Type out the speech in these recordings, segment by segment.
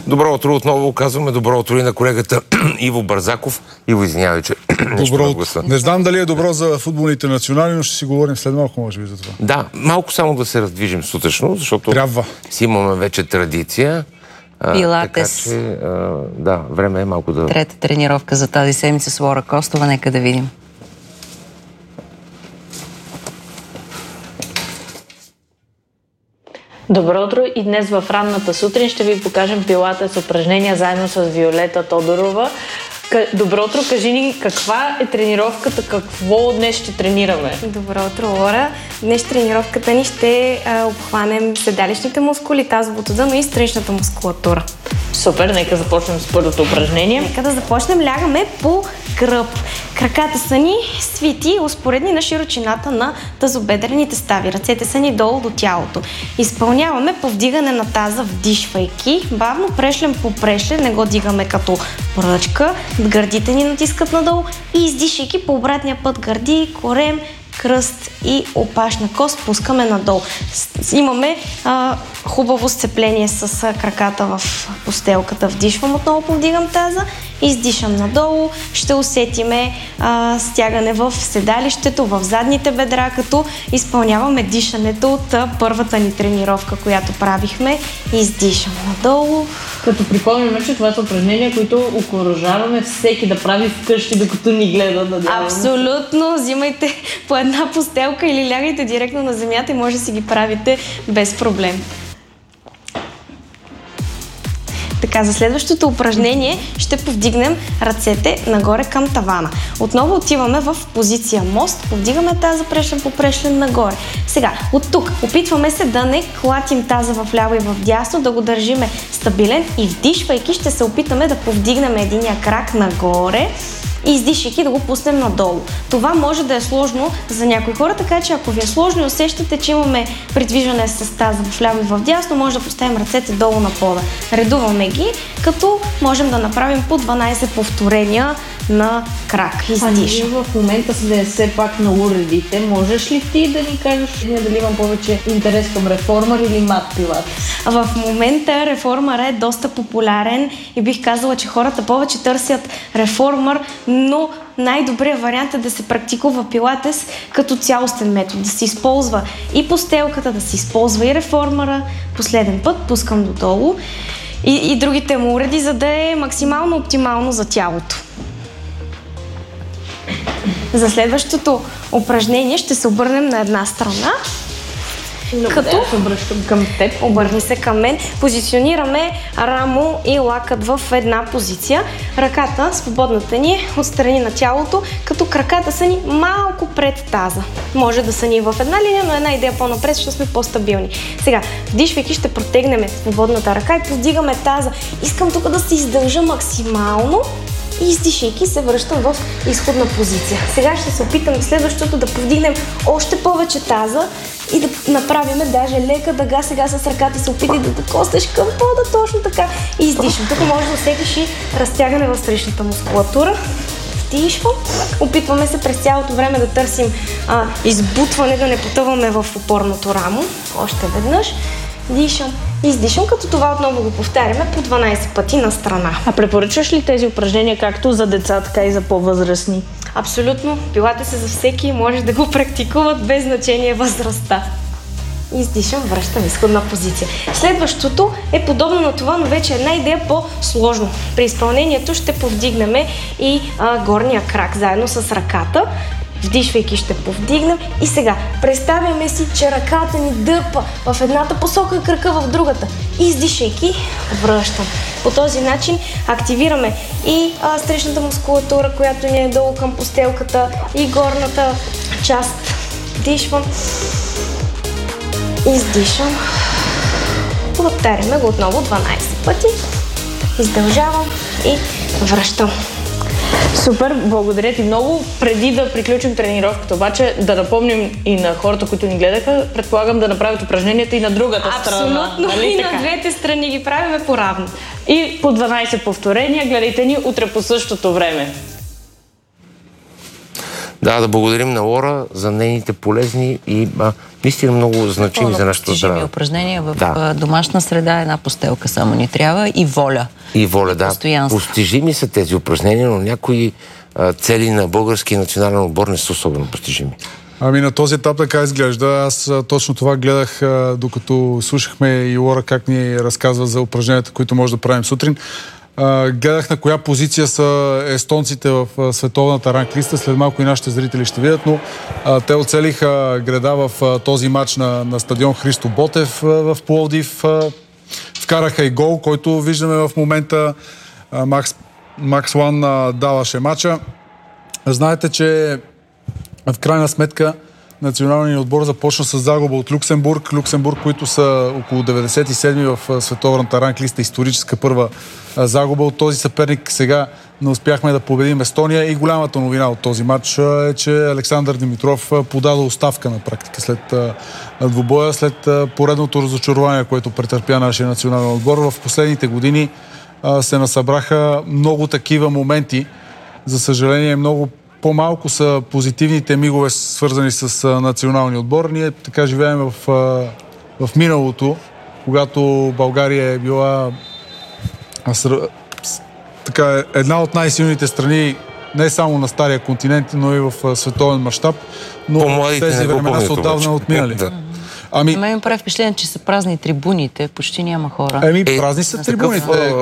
Добро утро отново казваме. Добро утро и на колегата Иво Бързаков. Иво, извинявай, че добро утро. Не знам дали е добро за футболните национали, но ще си говорим след малко, може би, за това. Да, малко само да се раздвижим сутрешно, защото трябва. Си имаме вече традиция. Пилатес. Така че, да, време е малко да... Трета тренировка за тази седмица с Лора Костова. Нека да видим. Добро утро и днес в ранната сутрин ще ви покажем пилатес упражнения заедно с Виолета Тодорова. Добро утро, кажи ни каква е тренировката, какво днес ще тренираме? Добро утро, Лора. Днес тренировката ни ще обхванем седалищните мускули, тазовото дъно и страничната мускулатура. Супер, нека започнем с първото упражнение. Нека да започнем. Лягаме по гръб. Краката са ни свити, успоредни на широчината на тазобедрените стави. Ръцете са ни долу до тялото. Изпълняваме повдигане на таза, вдишвайки. Бавно, прешлен по прешлен, не го дигаме като пръчка. Гърдите ни натискат надолу и издишайки по обратния път гърди, корем, кръст и опашна кост пускаме надолу. Имаме хубаво сцепление с краката в постелката. Вдишвам, отново повдигам таза, издишам надолу. Ще усетиме стягане в седалището, в задните бедра, като изпълняваме дишането от първата ни тренировка, която правихме. Издишам надолу. Като припомняме, че това са упражнения, които окуражаваме всеки да прави вкъщи, докато ни гледа. Абсолютно! Взимайте по една постелка или лягайте директно на земята и може да си ги правите без проблем. Така, за следващото упражнение ще повдигнем ръцете нагоре към тавана. Отново отиваме в позиция мост, повдигаме таза прешлен по прешлен нагоре. Сега, от тук опитваме се да не клатим таза в ляво и в дясно, да го държиме стабилен и вдишвайки ще се опитаме да повдигнем единия крак нагоре и издишайки да го пуснем надолу. Това може да е сложно за някои хора, така че ако ви е сложно и усещате, че имаме придвижване с таза в ляво и в дясно, може да поставим ръцете долу на пода. Редуваме ги, като можем да направим по 12 повторения на крак. Издишам. В момента сме все пак на уредите. Можеш ли ти да ни кажеш дали имам повече интерес към реформър или мат пилатес? В момента реформър е доста популярен и бих казала, че хората повече търсят реформър, но най-добрият вариант е да се практикува пилатес като цялостен метод, да се използва и постелката, да се използва и реформъра. Последен път пускам додолу и другите му уреди, за да е максимално оптимално за тялото. За следващото упражнение ще се обърнем на една страна. Като се обръщам към теб. Обърни се към мен. Позиционираме рамо и лакът в една позиция. Ръката, свободната ни отстрани на тялото, като краката са ни малко пред таза. Може да са ни в една линия, но една идея по-напред, ще сме по-стабилни. Сега, вдишвайки ще протегнем свободната ръка и повдигаме таза. Искам тук да се издържа максимално. И издишайки се връщам в изходна позиция. Сега ще се опитам следващото да повдигнем още повече таза и да направим даже лека дъга. Сега с ръката се опитай да докоснеш към пода, точно така. И издишам. Тук може да усетиш и разтягане в страничната мускулатура. Вдишвам. Опитваме се през цялото време да търсим избутване, да не потъваме в опорното рамо. Още веднъж. Дишам. Издишам, като това отново го повтаряме по 12 пъти на страна. А препоръчваш ли тези упражнения както за деца, така и за по-възрастни? Абсолютно. Пилатес е за всеки и може да го практикуват без значение възрастта. Издишам, връщам изходна позиция. Следващото е подобно на това, но вече една идея по-сложно. При изпълнението ще повдигнем и горния крак заедно с ръката. Вдишвайки ще повдигнем и сега представяме си, че ръката ни дърпа в едната посока, крака в другата. Издишайки връщам. По този начин активираме и страничната мускулатура, която ни е долу към постелката, и горната част. Вдишвам. Издишам. Повтаряме го отново 12 пъти. Издължавам и връщам. Супер, благодаря ти много. Преди да приключим тренировката, обаче да напомним и на хората, които ни гледаха, предполагам да направят упражненията и на другата страна. Абсолютно, нали, и така? На двете страни ги правиме по-равно. И по 12 повторения, гледайте ни утре по същото време. Да благодарим на Лора за нейните полезни и наистина много значими за нашето здраве. Упражнения в домашна среда, една постелка само ни трябва и воля. И воля, да. Постижими са тези упражнения, но някои цели на българския национален отбор не са особено постижими. Ами на този етап така изглежда. Аз точно това гледах, докато слушахме и Лора как ни разказва за упражненията, които може да правим сутрин. Гледах на коя позиция са естонците в световната ранглиста. След малко и нашите зрители ще видят, но те оцелиха града в този матч на стадион Христо Ботев в Пловдив. Вкараха и гол, който виждаме в момента. Макс Лан даваше матча. Знаете, че в крайна сметка националният отбор започна с загуба от Люксембург. Люксембург, които са около 97-ми в световната ранглиста, историческа първа загуба от този съперник. Сега не успяхме да победим Естония и голямата новина от този матч е, че Александър Димитров подаде оставка на практика след двубоя, след поредното разочарование, което претърпя нашия национален отбор. В последните години се насъбраха много такива моменти. За съжаление, много по-малко са позитивните мигове, свързани с националния отбор. Ние така живеем в миналото, когато България е била така, една от най-силните страни не само на стария континент, но и в световен мащаб. Но тези времена са отдавна отминали. Мен ми прави впечатление, че са празни трибуните, почти няма хора. Празни са трибуните.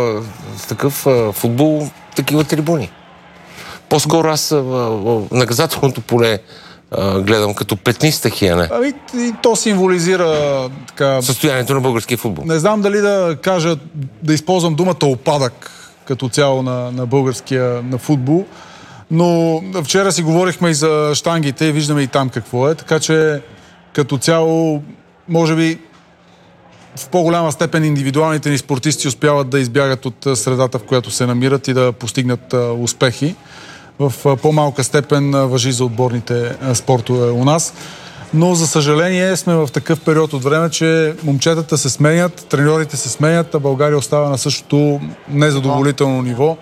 С такъв футбол, такива трибуни. По-скоро аз наказателното поле гледам като петниста хиена. И то символизира така състоянието на българския футбол. Не знам дали да кажа, да използвам думата опадък като цяло на българския на футбол, но вчера си говорихме и за щангите и виждаме и там какво е, така че като цяло може би в по-голяма степен индивидуалните ни спортисти успяват да избягат от средата, в която се намират и да постигнат успехи. В по-малка степен важи за отборните спортове у нас. Но, за съжаление, сме в такъв период от време, че момчетата се сменят, треньорите се сменят, а България остава на същото незадоволително ниво.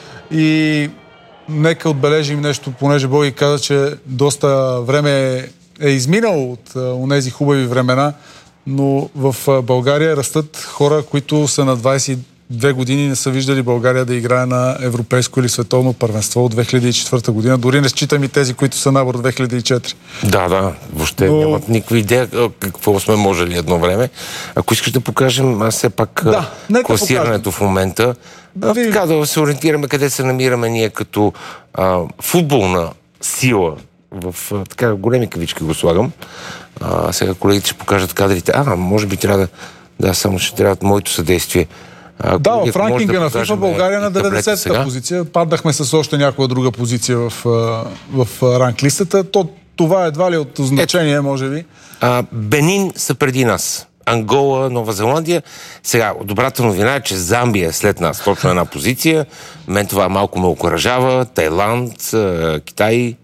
И нека отбележим нещо, понеже Боги каза, че доста време е изминало от онези хубави времена, но в България растат хора, които са на 22 години, не са виждали България да играе на европейско или световно първенство от 2004 година. Дори не считам и тези, които са набор 2004. Да, въобще нямат никаква идея какво сме можели едно време. Ако искаш да покажем, все пак класирането в момента, така да се ориентираме къде се намираме ние като футболна сила. В така големи кавички го слагам. Сега колегите ще покажат кадрите. Може би трябва само ще трябват моето съдействие. В ранкинга на FIFA България на 90-та позиция. Паднахме с още някоя друга позиция в ранглистата. Това едва ли от значение, може би. Бенин са преди нас. Ангола, Нова Зеландия. Сега, добрата новина е, че Замбия след нас точно една позиция. Мен това малко ме окуражава. Тайланд, Китай.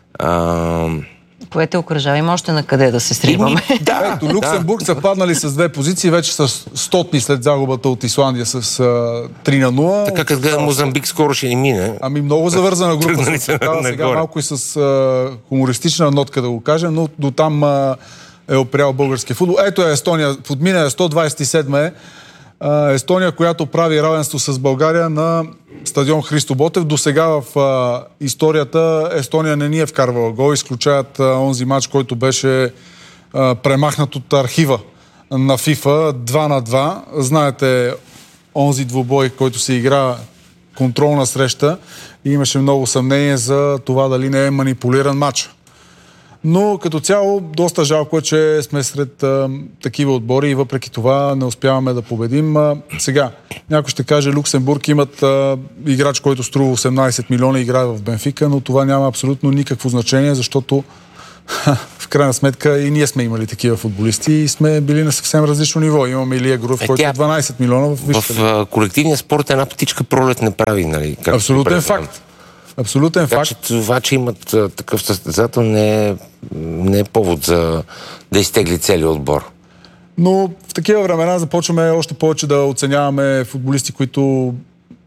Което окуражава, има още на къде да се сриваме. Ето, Люксембург са паднали с 2 позиции, вече с 100 след загубата от Исландия с 3-0. Така като гледам Мозамбик, скоро ще ни мине. Много завързана група. Сега малко и с хумористична нотка да го кажем, но до там е опрял българския футбол. Ето е Естония, подмина е 127 Естония, която прави равенство с България на стадион Христо Ботев. До сега в историята Естония не ни е вкарвала гол, изключаят онзи матч, който беше премахнат от архива на FIFA 2-2. Знаете, онзи двубой, който се игра контролна среща и имаше много съмнение за това дали не е манипулиран матч. Но като цяло доста жалко е, че сме сред такива отбори и въпреки това не успяваме да победим. Сега, някой ще каже, Люксембург имат играч, който струва 18 милиона и играе в Бенфика, но това няма абсолютно никакво значение, защото в крайна сметка и ние сме имали такива футболисти и сме били на съвсем различно ниво. Имаме Илия Груев, който е 12 милиона в висшата. В колективния спорт една птичка пролет не прави, нали? Абсолютен факт. Абсолютен факт. Това, че имат такъв състезател, не е повод да изтегли целият отбор. Но в такива времена започваме още повече да оценяваме футболисти, които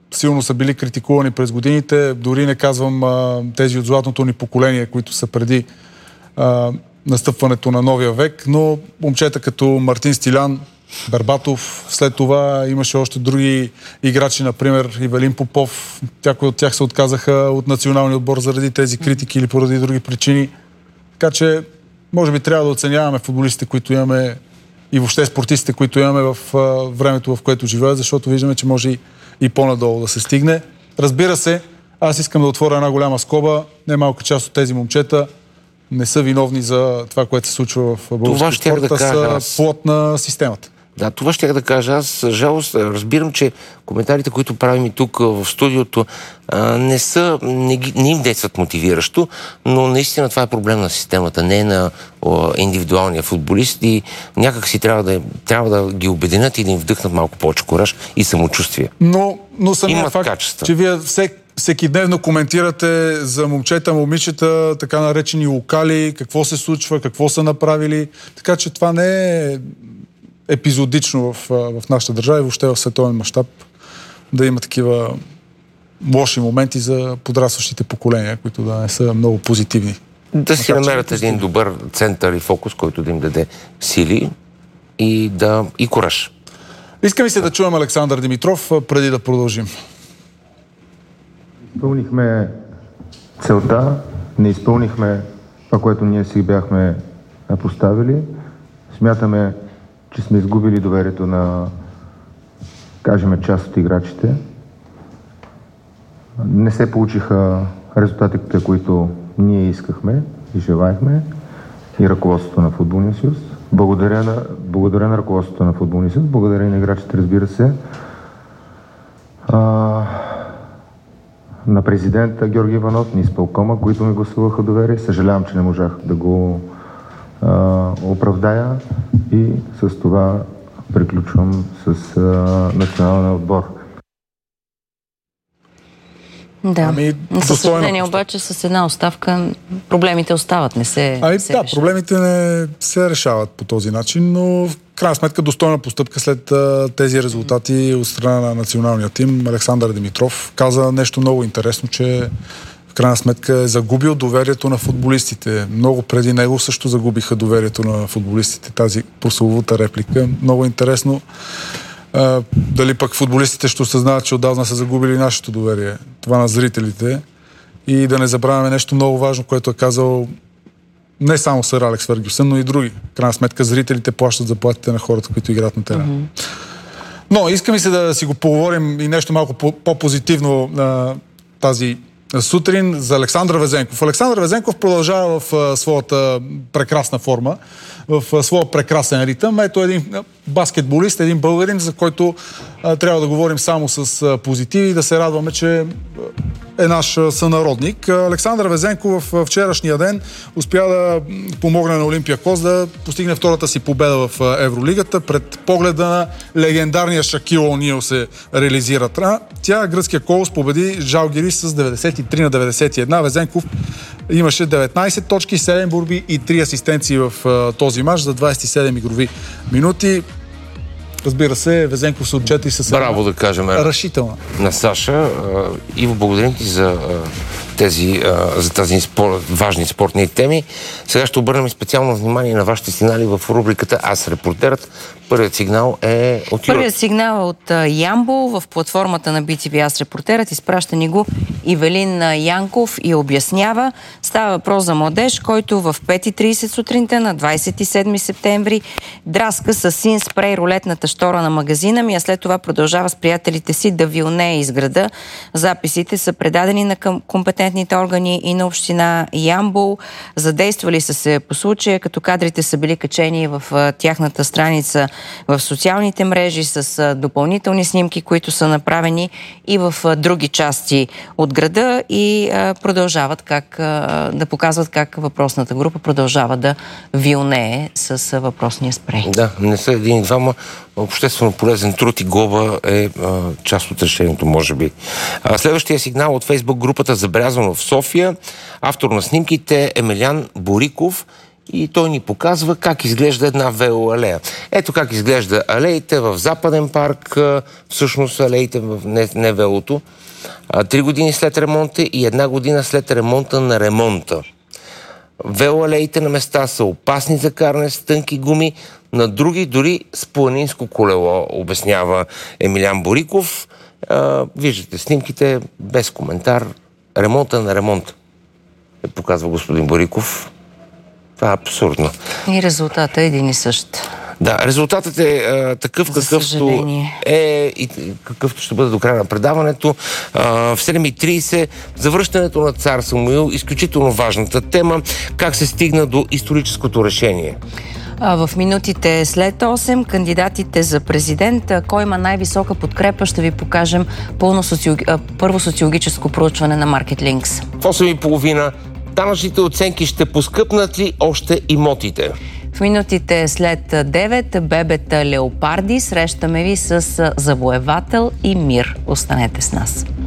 силно са били критикувани през годините. Дори не казвам тези от златното ни поколение, които са преди настъпването на новия век, но момчета като Мартин Стилян, Бербатов, след това имаше още други играчи, например Ивелин Попов. Някои от тях се отказаха от националния отбор заради тези критики или поради други причини. Така че, може би трябва да оценяваме футболистите, които имаме и въобще спортистите, които имаме в времето, в което живеят, защото виждаме, че може и по-надолу да се стигне. Разбира се, аз искам да отворя една голяма скоба. Немалка част от тези момчета не са виновни за това, което се случва в българския спорт, са плод на системата. Да, това ще да кажа. Аз, жалост, разбирам, че коментарите, които правим и тук в студиото, не им действат мотивиращо, но наистина това е проблем на системата, не на индивидуалния футболист и някак си трябва да ги обединят и да им вдъхнат малко повече кураж и самочувствие. Но самият факт, качества. че вие всеки дневно коментирате за момчета, момичета, така наречени локали, какво се случва, какво са направили, така че това не е епизодично в нашата държава и въобще в световен мащаб да има такива лоши моменти за подрастващите поколения, които да не са много позитивни. Да си намерят един добър център и фокус, който да им даде сили и кураж. Иска ми се да чуем Александър Димитров, преди да продължим. Изпълнихме целта, не изпълнихме това, което ние си бяхме поставили. Смятаме, че сме изгубили доверието на, кажем, част от играчите. Не се получиха резултатите, които ние искахме и желаехме, и ръководството на Футболния съюз. Благодаря на ръководството на Футболния съюз, благодаря и на играчите, разбира се. На президента Георги Иванов, на изпълкома, които ми гласуваха доверие. Съжалявам, че не можах да го оправдая и с това приключвам с националния отбор. Да, със съжаление обаче с една оставка проблемите остават, не се решават. Проблемите не се решават по този начин, но в крайна сметка достойна постъпка след тези резултати от страна на националния тим. Александър Димитров каза нещо много интересно, че в крайна сметка е загубил доверието на футболистите. Много преди него също загубиха доверието на футболистите. Тази прословута реплика. Много интересно. Дали пък футболистите ще осъзнават, че отдавна са загубили нашето доверие. Това на зрителите. И да не забравяме нещо много важно, което е казал не само сър Алекс Фергюсън, но и други. В крайна сметка зрителите плащат заплатите на хората, които играят на терена. Но иска ми се да си го поговорим и нещо малко по-позитивно тази сутрин за Александър Везенков. Александър Везенков продължава в своята прекрасна форма, в своя прекрасен ритъм. Ето един баскетболист, един българин, за който трябва да говорим само с позитиви и да се радваме, че е наш сънародник. Александър Везенков в вчерашния ден успя да помогне на Олимпиакос да постигне втората си победа в Евролигата. Пред погледа на легендарния Шакил О'Нил се реализира. Тя, гръцкия Колос, победи Жалгирис с 93-91. Везенков имаше 19 точки, 7 борби и 3 асистенции в този мач за 27 игрови минути. Разбира се, Везенков се отчета и с браво, да кажем, решителна. На Саша. Иво, благодарим ти за тези важни спортни теми. Сега ще обърнем специално внимание на вашите сигнали в рубриката Аз репортерът. Първият сигнал е от Първият сигнал е от Ямбол в платформата на BTV Аз репортерът. Изпраща ни го Ивелин Янков и обяснява. Става въпрос за младеж, който в 5:30 сутринта на 27 септември драска с син спрей рулетната штора на магазина ми, а след това продължава с приятелите си да вилнее из града. Записите са предадени на компетентните органи и на община Ямбол. Задействали са се по случая, като кадрите са били качени в тяхната страница в социалните мрежи с допълнителни снимки, които са направени и в други части от града и продължават да показват как въпросната група продължава да вилнее с въпросния спрей. Да, не са един и двама. Обществено полезен труд и глоба е част от решението, може би. Следващия сигнал от Фейсбук групата Забелязано в София. Автор на снимките Емилиан Бориков и той ни показва как изглежда една велоалея. Ето как изглежда алеите в Западен парк, всъщност алеите не велото. 3 години след ремонта и 1 година след ремонта на ремонта. Велоалеите на места са опасни за каране с тънки гуми, на други дори с планинско колело, обяснява Емилян Бориков. Виждате снимките, без коментар. Ремонта на ремонта, показва господин Бориков. Това е абсурдно. И резултатът е един и същ. Да, резултатът е такъв, какъвто е и какъвто ще бъде до края на предаването. В 7:30 завръщането на цар Самуил, изключително важната тема, как се стигна до историческото решение. В минутите след 8 кандидатите за президент, кой има най-висока подкрепа, ще ви покажем първо социологическо проучване на Market Links. В 8:30 данъчните оценки ще поскъпнат ли още имотите? В минутите след 9 бебета леопарди, срещаме ви с завоевател и мир. Останете с нас.